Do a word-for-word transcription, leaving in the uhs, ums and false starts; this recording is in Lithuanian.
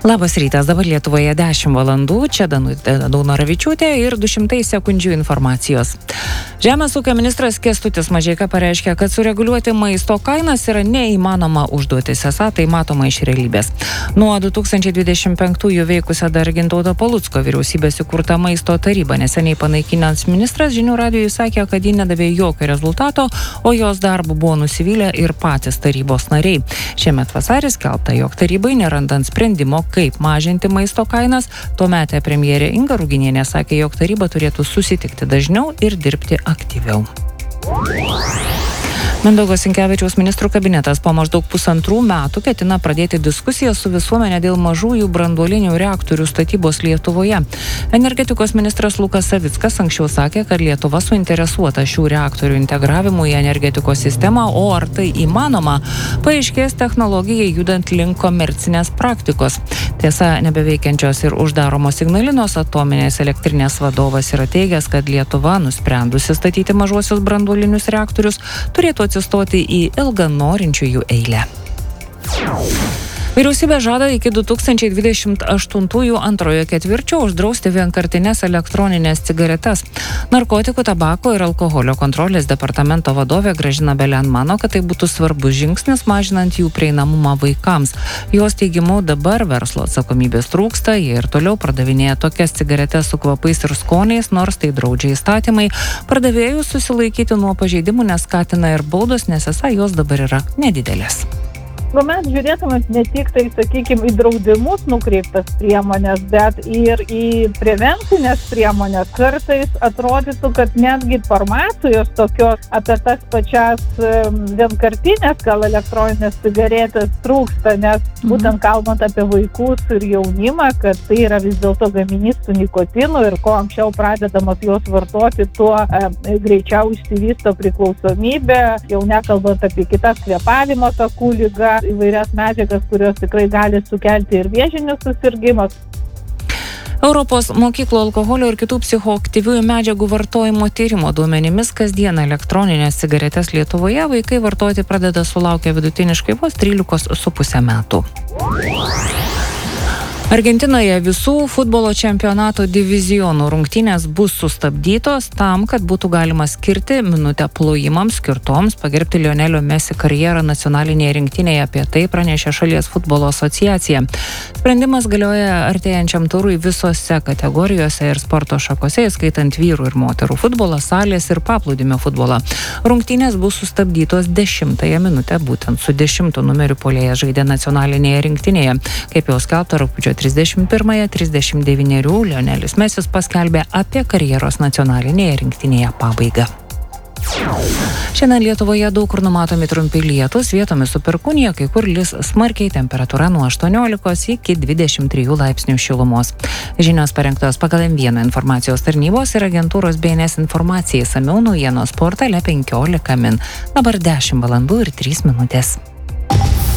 Labas rytas, dabar Lietuvoje dešimt valandų, čia Danutė Daunoravičiūtė ir du šimtai sekundžių informacijos. Žemės ūkio ministras Kęstutis Mažeika pareiškė, kad sureguliuoti maisto kainas yra neįmanoma užduotis, esą tai matoma iš realybės. Nuo du tūkstančiai dvidešimt penktųjų veikusią dar Gintauto Palucko vyriausybės įkurta maisto taryba neseniai panaikinęs ministras žinių radijui sakė, kad ji nedavė jokio rezultato, o jos darbu buvo nusivylę ir patys tarybos nariai. Šiemet vasaris skelbta, jog tarybai nerandant sprendimo, kaip mažinti maisto kainas, tuometė premjerė Inga Ruginienė sakė, jog taryba turėtų susitikti dažniau ir dirbti aktyviau. Mindaugo Sinkevičiaus ministrų kabinetas po maždaug pusantrų metų ketina pradėti diskusiją su visuomenė dėl mažųjų branduolinių reaktorių statybos Lietuvoje. Energetikos ministras Lukas Savickas anksčiau sakė, kad Lietuva suinteresuota šių reaktorių integravimu į energetikos sistemą, o ar tai įmanoma, paaiškės technologijai judant link komercinės praktikos. Tiesa, nebeveikiančios ir uždaromos Ignalinos atominės elektrinės vadovas yra teigęs, kad Lietuva, nusprendusi statyti mažuosius branduolinius reaktorius, turėtų atsistoti į ilgą norinčiųjų eilę. Vyriausybė žada iki du tūkstančiai dvidešimt aštuntųjų antrojo ketvirčio uždrausti vienkartines elektroninės cigaretes. Narkotikų, tabako ir alkoholio kontrolės departamento vadovė Gražina Belian mano, kad tai būtų svarbus žingsnis mažinant jų prieinamumą vaikams. Jos teigimu dabar verslo atsakomybės trūksta, jie ir toliau pardavinėja tokias cigaretes su kvapais ir skoniais, nors tai draudžia įstatymai. Pardavėjus susilaikyti nuo pažeidimų neskatina ir baudos, nes esą jos dabar yra nedidelės. Mes žiūrėtume ne tik tai, sakykime, į draudimus nukreiptas priemonės, bet ir į prevencinės priemonės. Kartais atrodytų, kad netgi informacijos tokios apie tas pačias vienkartinės, gal elektroninės cigaretės trūksta, nes mhm. būtent kalbant apie vaikus ir jaunimą, kad tai yra vis dėlto gaminys su nikotinu ir kuo anksčiau pradedamas jos vartoti, tuo e, greičiau išsivysto priklausomybė, jau nekalbant apie kitas kvėpavimo takų ligas, įvairias medžiagas, kurios tikrai gali sukelti ir vėžinius susirgymus. Europos mokyklų alkoholio ir kitų psichoaktyviųjų medžiagų vartojimo tyrimo duomenimis kasdien elektroninės cigaretes Lietuvoje vaikai vartoti pradeda sulaukę vidutiniškai vos trylikos su puse metų. Argentinoje visų futbolo čempionato divizionų rungtynės bus sustabdytos tam, kad būtų galima skirti minutę plojimams skirtoms pagerbti Lionelio Messi karjerą nacionalinėje rinktinėje. Apie tai pranešė šalies futbolo asociacija. Sprendimas galioja artėjančiam turui visose kategorijose ir sporto šakose, įskaitant vyrų ir moterų futbolą, salės ir paplūdimio futbolą. Rungtynės bus sustabdytos dešimtąją minutę, būtent su dešimtu numeriu puolėjas žaidė nacionalinėje rinktinėje. Kaip jau skelbta, rugpjūčio trisdešimt pirmąją trisdešimt devynerių Lionelis Mesis paskelbė apie karjeros nacionalinėje rinktinėje pabaigą. Šiandien Lietuvoje daug kur numatomi trumpi lietūs, vietomis su perkūnija, kai kur lis smarkiai, temperatūra nuo aštuoniolikos iki dvidešimt trijų laipsnių šilumos. Žinios parengtos pagal M vieną informacijos tarnybos ir agentūros B N S informacijai, samiau naujienos portale penkiolika min. Dabar dešimt valandų ir trys minutės.